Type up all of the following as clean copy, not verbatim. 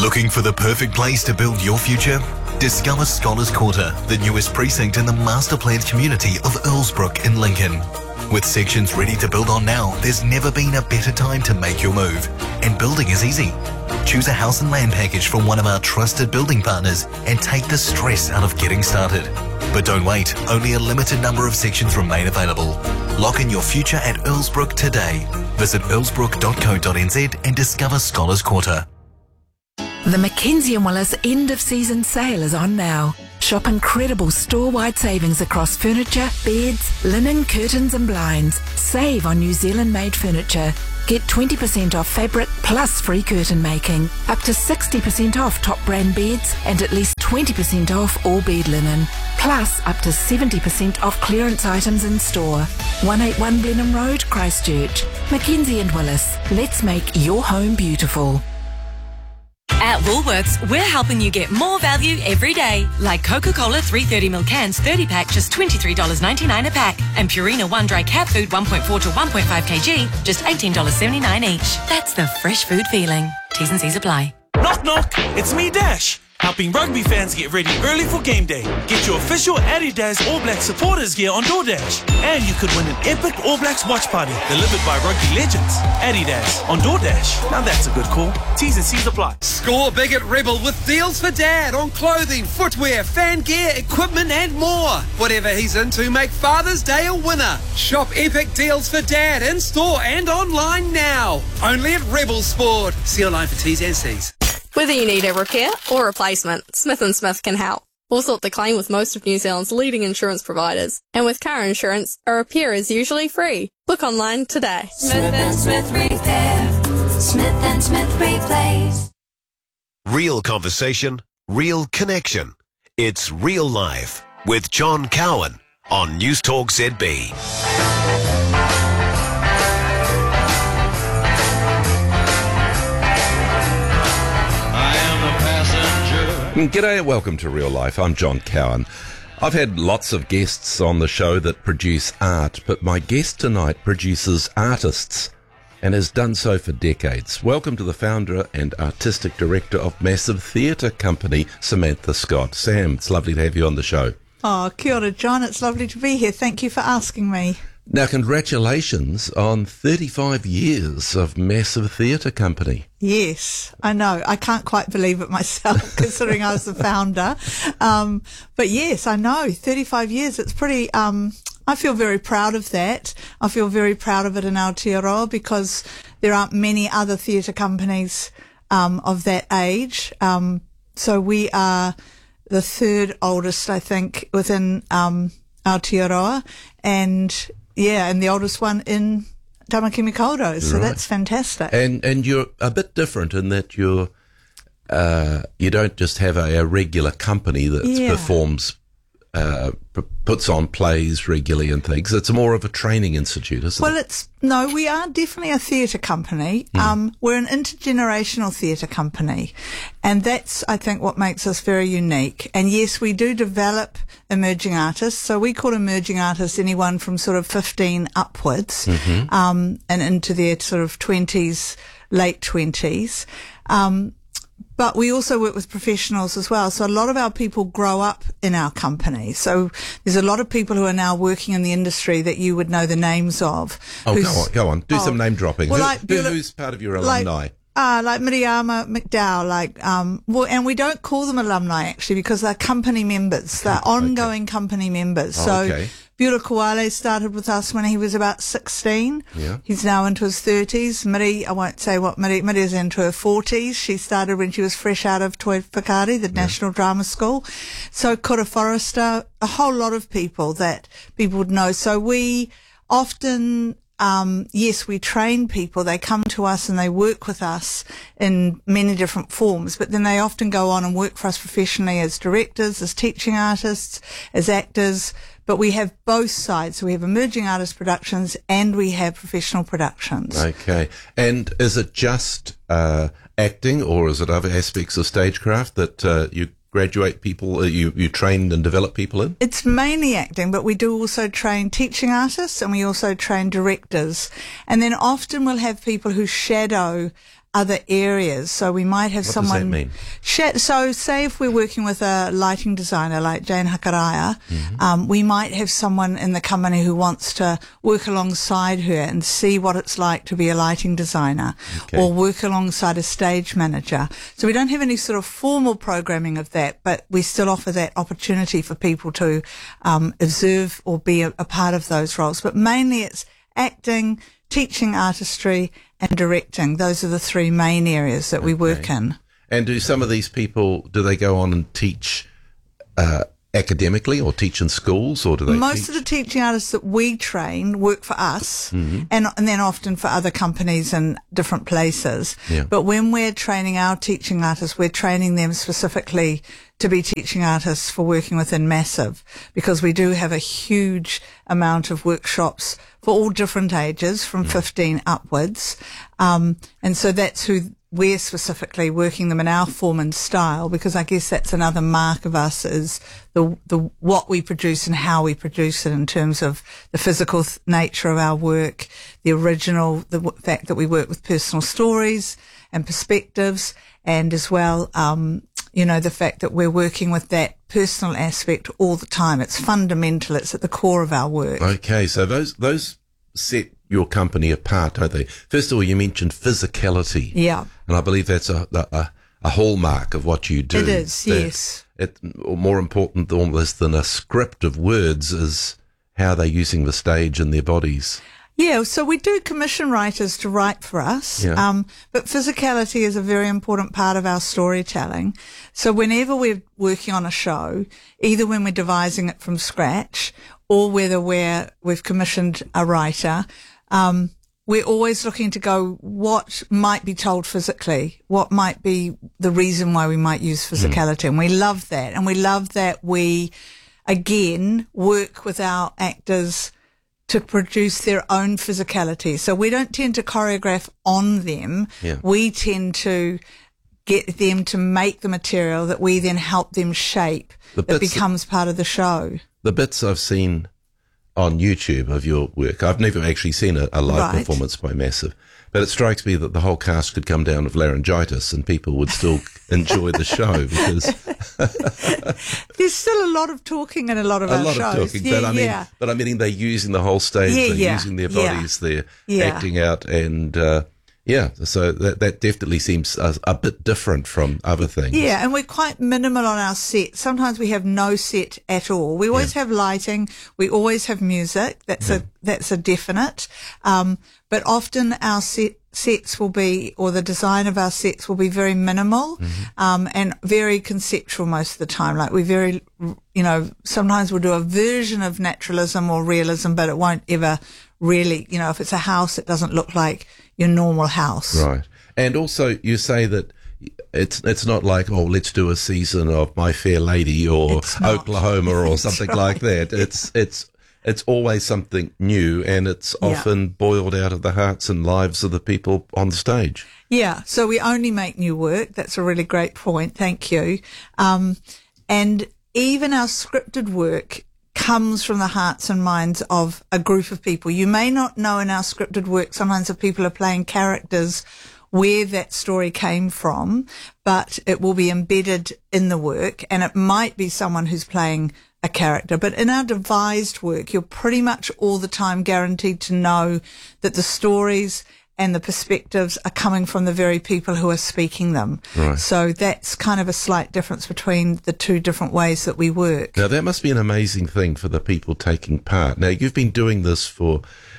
Looking for the perfect place to build your future? Discover Scholars Quarter, the newest precinct in the master-planned community of Earlsbrook in Lincoln. With sections ready to build on now, there's never been a better time to make your move. And building is easy. Choose a house and land package from one of our trusted building partners and take the stress out of getting started. But don't wait, only a limited number of sections remain available. Lock in your future at Earlsbrook today. Visit earlsbrook.co.nz and discover Scholars Quarter. The Mackenzie & Willis end of season sale is on now. Shop incredible store-wide savings across furniture, beds, linen, curtains and blinds. Save on New Zealand-made furniture. Get 20% off fabric plus free curtain making. Up to 60% off top brand beds and at least 20% off all bed linen. Plus up to 70% off clearance items in store. 181 Blenheim Road, Christchurch. Mackenzie & Willis. Let's make your home beautiful. At Woolworths, we're helping you get more value every day. Like Coca-Cola 330ml cans 30-pack, just $23.99 a pack. And Purina One Dry Cat Food 1.4 to 1.5 kg, just $18.79 each. That's the fresh food feeling. T's and C's apply. Knock, knock. It's me, Dash. Helping rugby fans get ready early for game day. Get your official Adidas All Blacks supporters gear on DoorDash. And you could win an epic All Blacks watch party delivered by rugby legends. Adidas on DoorDash. Now that's a good call. T's and C's apply. Score big at Rebel with deals for Dad on clothing, footwear, fan gear, equipment and more. Whatever he's into, make Father's Day a winner. Shop epic deals for Dad in store and online now. Only at Rebel Sport. See online for T's and C's. Whether you need a repair or replacement, Smith & Smith can help. We'll sort the claim with most of New Zealand's leading insurance providers. And with car insurance, a repair is usually free. Book online today. Smith & Smith Repair. Smith & Smith Replace. Real conversation, real connection. It's Real Life with John Cowan on News Talk ZB. G'day and welcome to Real Life. I'm John Cowan. I've had lots of guests on the show that produce art, but my guest tonight produces artists and has done so for decades. Welcome to the founder and artistic director of Massive Theatre Company, Samantha Scott. Sam, it's lovely to have you on the show. Oh, kia ora, John. It's lovely to be here. Thank you for asking me. Now, congratulations on 35 years of Massive Theatre Company. Yes, I know. I can't quite believe it myself, considering I was the founder. But yes, I know. 35 years. It's pretty, I feel very proud of that. I feel very proud of it in Aotearoa because there aren't many other theatre companies, of that age. So we are the third oldest, I think, within, Aotearoa and the oldest one in Tamakimi Kodo, so right. That's fantastic. And you're a bit different in that you don't just have a regular company that performs, puts on plays regularly and things. It's more of a training institute, isn't it? No, we are definitely a theatre company. We're an intergenerational theatre company, and that's, I think, what makes us very unique. And yes, we do develop emerging artists. So we call emerging artists anyone from sort of 15 upwards, and into their sort of 20s, late 20s. But we also work with professionals as well. So a lot of our people grow up in our company. So there's a lot of people who are now working in the industry that you would know the names of. Oh, go on. Do some name dropping. Well, who's part of your alumni? Like Miriama McDowell, and we don't call them alumni actually because they're company members. They're ongoing company members. So Bula Kawale started with us when he was about 16. Yeah. He's now into his 30s. Miri, I won't say what Miri is into her 40s. She started when she was fresh out of Toi Whakaari, the National Drama School. So Kura Forrester, a whole lot of people that people would know. So we often, yes, we train people. They come to us and they work with us in many different forms, but then they often go on and work for us professionally as directors, as teaching artists, as actors. But we have both sides. So we have emerging artist productions and we have professional productions. Okay. And is it just acting, or is it other aspects of stagecraft that you graduate people, you train and develop people in? It's mainly acting, but we do also train teaching artists and we also train directors. And then often we'll have people who shadow other areas. So we might have someone. What does that mean? So say if we're working with a lighting designer like Jane Hakaraya, we might have someone in the company who wants to work alongside her and see what it's like to be a lighting designer, or work alongside a stage manager. So we don't have any sort of formal programming of that, but we still offer that opportunity for people to observe or be a part of those roles. But mainly it's acting, teaching artistry, and directing. Those are the three main areas that we work in. And do some of these people, do they go on and teach academically or teach in schools, or do they Most of the teaching artists that we train work for us, and then often for other companies in different places. Yeah. But when we're training our teaching artists, we're training them specifically to be teaching artists for working within Massive, because we do have a huge amount of workshops for all different ages, from 15 upwards. And so that's who we're specifically working them in our form and style, because I guess that's another mark of us, is the what we produce and how we produce it, in terms of the physical nature of our work, the original, the fact that we work with personal stories and perspectives, and as well, the fact that we're working with that personal aspect all the time. It's fundamental. It's at the core of our work. Okay, so those set your company apart, don't they? First of all, you mentioned physicality. Yeah. And I believe that's a hallmark of what you do. It is, yes. More important almost than a script of words is how they're using the stage and their bodies. Yeah, so we do commission writers to write for us, but physicality is a very important part of our storytelling. So whenever we're working on a show, either when we're devising it from scratch or whether we've commissioned a writer, we're always looking to go, what might be told physically? What might be the reason why we might use physicality? And we love that. And we love that we, again, work with our actors to produce their own physicality. So we don't tend to choreograph on them. Yeah. We tend to get them to make the material that we then help them shape, that becomes part of the show. The bits I've seen on YouTube of your work, I've never actually seen a live performance by Massive, but it strikes me that the whole cast could come down with laryngitis and people would still enjoy the show, because there's still a lot of talking in a lot of our shows. But I mean they're using the whole stage, they're using their bodies, they're acting out, and so that definitely seems a bit different from other things. Yeah, and we're quite minimal on our set. Sometimes we have no set at all. We always have lighting. We always have music. That's a definite. But often our sets will be, or the design of our sets will be very minimal, and very conceptual most of the time. Like we sometimes we'll do a version of naturalism or realism, but it won't ever really, if it's a house, it doesn't look like your normal house. Right. And also you say that it's not like, let's do a season of My Fair Lady or Oklahoma or something like that. It's always something new, and it's often boiled out of the hearts and lives of the people on the stage. Yeah. So we only make new work. That's a really great point. Thank you. And even our scripted work comes from the hearts and minds of a group of people. You may not know in our scripted work, sometimes if people are playing characters, where that story came from, but it will be embedded in the work, and it might be someone who's playing a character. But in our devised work, you're pretty much all the time guaranteed to know that the stories and the perspectives are coming from the very people who are speaking them. Right. So that's kind of a slight difference between the two different ways that we work. Now, that must be an amazing thing for the people taking part. Now, you've been doing this for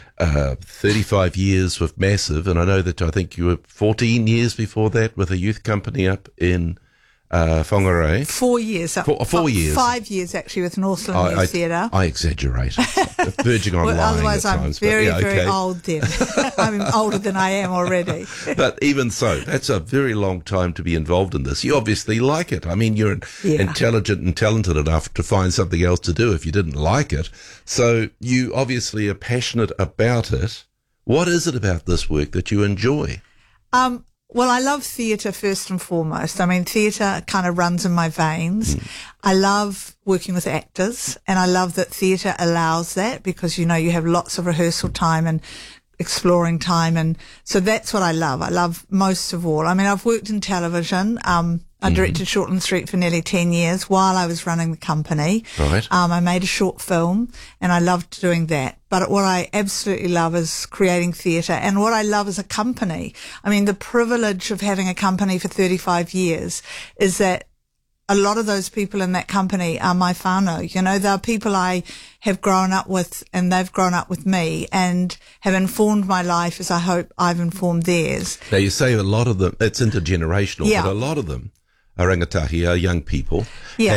35 years with Massive, and I think you were 14 years before that with a youth company up in Whangarei. 4 years. 4 years. 5 years, actually, with Northland Youth Theatre. I exaggerate. Verging on lying otherwise, at times. I'm very old then. I'm older than I am already. But even so, that's a very long time to be involved in this. You obviously like it. I mean, you're intelligent and talented enough to find something else to do if you didn't like it. So you obviously are passionate about it. What is it about this work that you enjoy? Well, I love theatre first and foremost. I mean, theatre kind of runs in my veins. I love working with actors, and I love that theatre allows that, because, you have lots of rehearsal time and exploring time. And so that's what I love. I love most of all. I mean, I've worked in television. I directed Shortland Street for nearly 10 years while I was running the company. Right. I made a short film and I loved doing that. But what I absolutely love is creating theatre, and what I love is a company. I mean, the privilege of having a company for 35 years is that a lot of those people in that company are my whānau. You know, they're people I have grown up with, and they've grown up with me and have informed my life as I hope I've informed theirs. Now, you say a lot of them, it's intergenerational, Yeah. but a lot of them are rangatahi, are young people. Yeah.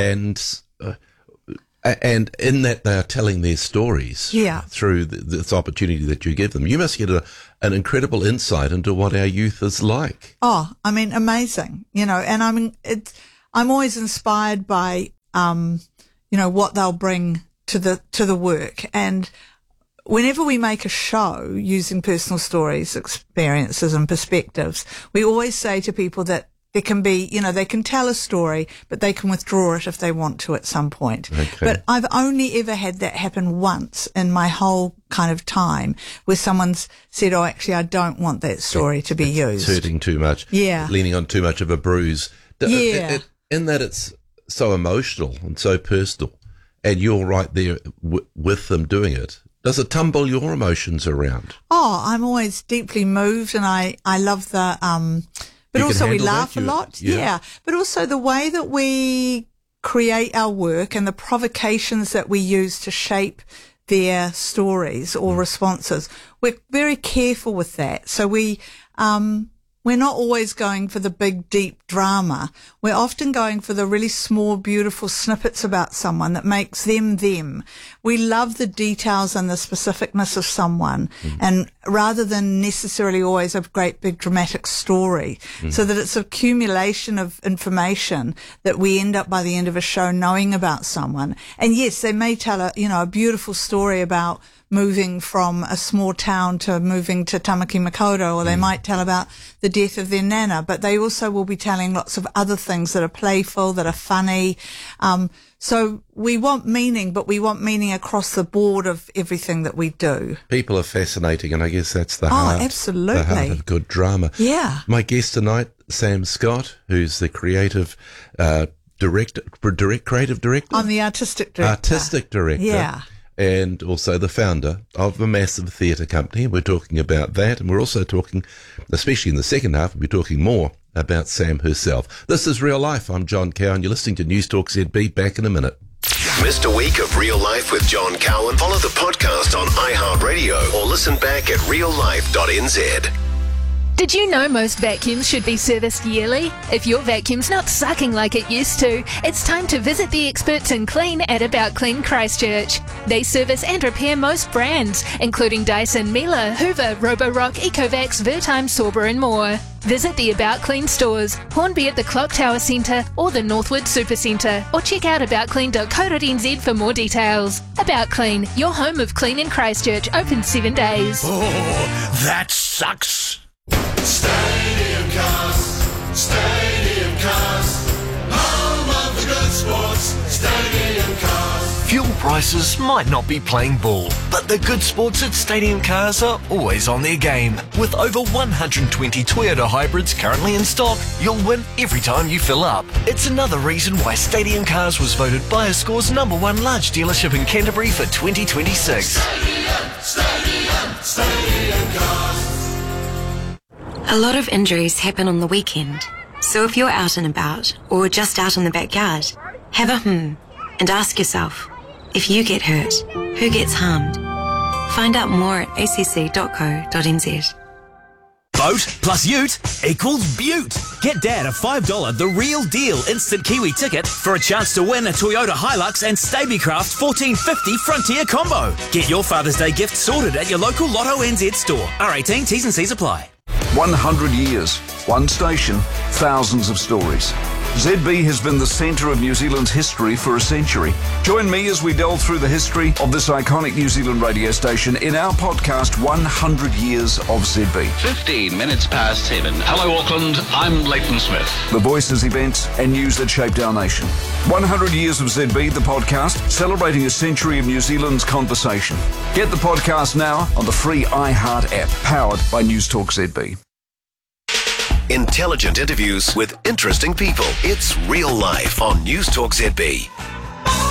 And in that they are telling their stories Yeah. through this opportunity that you give them. You must get an incredible insight into what our youth is like. Oh, I mean, amazing, you know, and I mean, I'm always inspired by, you know, what they'll bring to the work. And whenever we make a show using personal stories, experiences and perspectives, we always say to people that there can be, you know, they can tell a story, but they can withdraw it if they want to at some point. Okay. But I've only ever had that happen once in my whole kind of time, where someone's said, oh, actually, I don't want that story to be used. It's hurting too much. Yeah. Leaning on too much of a bruise. Yeah. In that it's so emotional and so personal, and you're right there with them doing it. Does it tumble your emotions around? Oh, I'm always deeply moved, and I love the, but You can also we handle laugh that? a lot. Yeah. Yeah. But also the way that we create our work and the provocations that we use to shape their stories or responses, we're very careful with that. So we're not always going for the big, deep drama. We're often going for the really small, beautiful snippets about someone that makes them them. We love the details and the specificness of someone, and rather than necessarily always a great big dramatic story, so that it's an accumulation of information that we end up by the end of a show knowing about someone. And yes, they may tell a beautiful story about moving from a small town to moving to Tamaki Makaurau, or they might tell about the death of their nana, but they also will be telling lots of other things that are playful, that are funny. So we want meaning, but we want meaning across the board of everything that we do. People are fascinating, and I guess that's the heart. Absolutely. The heart of good drama. Yeah. My guest tonight, Sam Scott, who's the creative creative director? I'm the artistic director. Artistic director. Yeah. And also the founder of a massive theatre company. We're talking about that, and we're also talking, especially in the second half, we'll be talking more about Sam herself. This is Real Life. I'm John Cowan. You're listening to News Talk ZB. Back in a minute. Missed a week of Real Life with John Cowan? Follow the podcast on iHeartRadio or listen back at reallife.nz. Did you know most vacuums should be serviced yearly? If your vacuum's not sucking like it used to, it's time to visit the experts in clean at About Clean Christchurch. They service and repair most brands, including Dyson, Miele, Hoover, Roborock, Ecovacs, Vertime, Sorba and more. Visit the About Clean stores, Hornby at the Clock Tower Centre or the Northwood Supercentre, or check out aboutclean.co.nz for more details. About Clean, your home of clean in Christchurch, open 7 days. Oh, that sucks. Stadium Cars, home of the good sports, Stadium Cars. Fuel prices might not be playing ball, but the good sports at Stadium Cars are always on their game. With over 120 Toyota hybrids currently in stock, you'll win every time you fill up. It's another reason why Stadium Cars was voted BuyerScore's #1 large dealership in Canterbury for 2026. Stadium Cars. A lot of injuries happen on the weekend, so if you're out and about or just out in the backyard, have a and ask yourself, if you get hurt, who gets harmed? Find out more at acc.co.nz. Boat plus ute equals beaut. Get Dad a $5 The Real Deal instant Kiwi ticket for a chance to win a Toyota Hilux and Stabicraft 1450 Frontier combo. Get your Father's Day gift sorted at your local Lotto NZ store. R18, T's and C's apply. 100 years, one station, thousands of stories. ZB has been the centre of New Zealand's history for a century. Join me as we delve through the history of this iconic New Zealand radio station in our podcast, 100 Years of ZB. 15 minutes past 7. Hello, Auckland. I'm Leighton Smith. The voices, events and news that shaped our nation. 100 Years of ZB, the podcast, celebrating a century of New Zealand's conversation. Get the podcast now on the free iHeart app, powered by News Talk ZB. Intelligent interviews with interesting people. It's Real Life on News Talk ZB.